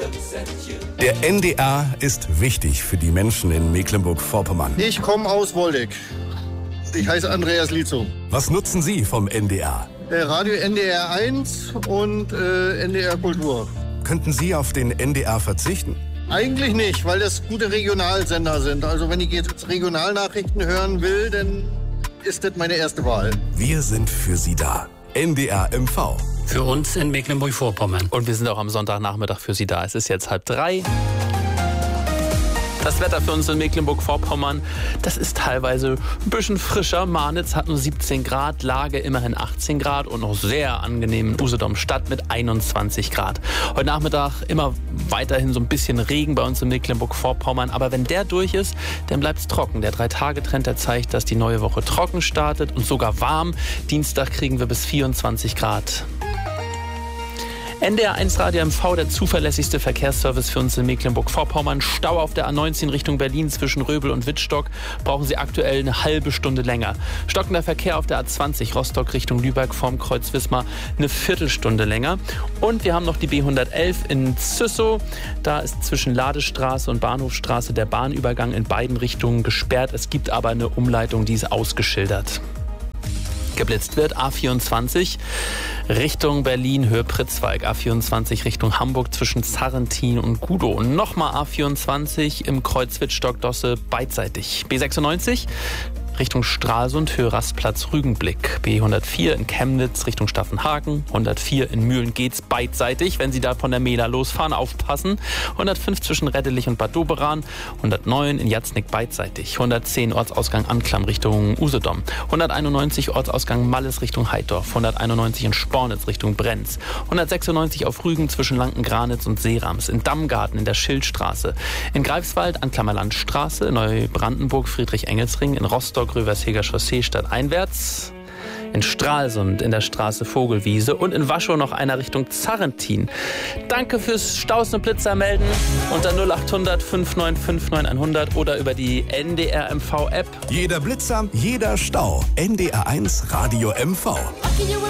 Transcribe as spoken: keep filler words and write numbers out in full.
Der N D R ist wichtig für die Menschen in Mecklenburg-Vorpommern. Ich komme aus Woldeck. Ich heiße Andreas Lietzow. Was nutzen Sie vom N D R? Äh, Radio N D R eins und äh, N D R Kultur. Könnten Sie auf den N D R verzichten? Eigentlich nicht, weil das gute Regionalsender sind. Also wenn ich jetzt Regionalnachrichten hören will, dann ist das meine erste Wahl. Wir sind für Sie da. N D R M V. Für uns in Mecklenburg-Vorpommern. Und wir sind auch am Sonntagnachmittag für Sie da. Es ist jetzt halb drei. Das Wetter für uns in Mecklenburg-Vorpommern, das ist teilweise ein bisschen frischer. Marnitz hat nur siebzehn Grad, Lage immerhin achtzehn Grad und noch sehr angenehm in Usedom-Stadt mit einundzwanzig Grad. Heute Nachmittag immer weiterhin so ein bisschen Regen bei uns in Mecklenburg-Vorpommern. Aber wenn der durch ist, dann bleibt es trocken. Der drei-Tage-Trend, der zeigt, dass die neue Woche trocken startet und sogar warm. Dienstag kriegen wir bis vierundzwanzig Grad. N D R eins Radio M V, der zuverlässigste Verkehrsservice für uns in Mecklenburg-Vorpommern. Stau auf der A neunzehn Richtung Berlin zwischen Röbel und Wittstock brauchen Sie aktuell eine halbe Stunde länger. Stockender Verkehr auf der A zwanzig Rostock Richtung Lübeck vorm Kreuz Wismar eine Viertelstunde länger. Und wir haben noch die B hundertelf in Züssow. Da ist zwischen Ladestraße und Bahnhofstraße der Bahnübergang in beiden Richtungen gesperrt. Es gibt aber eine Umleitung, die ist ausgeschildert. Geblitzt wird A vierundzwanzig Richtung Berlin, Höhe Pritzwalk. A vierundzwanzig Richtung Hamburg zwischen Zarrentin und Gudow. Und nochmal A vierundzwanzig im Kreuz Wittstock-Dosse beidseitig. B sechsundneunzig Richtung Stralsund, Höhe Rastplatz Rügenblick. B hundertvier in Chemnitz Richtung Staffenhagen. hundertvier in Mühlen-Gehtz beidseitig. Wenn Sie da von der Mehler losfahren, aufpassen. hundertfünf zwischen Reddelich und Bad Doberan. hundertneun in Jatznick beidseitig. hundertzehn Ortsausgang Anklam Richtung Usedom. hunderteinundneunzig Ortsausgang Malles Richtung Heidorf. hunderteinundneunzig in Spornitz Richtung Brenz. hundertsechsundneunzig auf Rügen zwischen Lanken-Granitz und Seerams. In Dammgarten in der Schildstraße. In Greifswald Anklammer Landstraße. Neubrandenburg Friedrich-Engelsring. In Rostock Röversheger Chaussee stadteinwärts. In Stralsund in der Straße Vogelwiese und in Waschow noch einer Richtung Zarrentin. Danke fürs Staus und Blitzer melden unter null acht hundert fünf neun fünf neun hundert oder über die N D R M V App. Jeder Blitzer, jeder Stau. N D R eins Radio M V.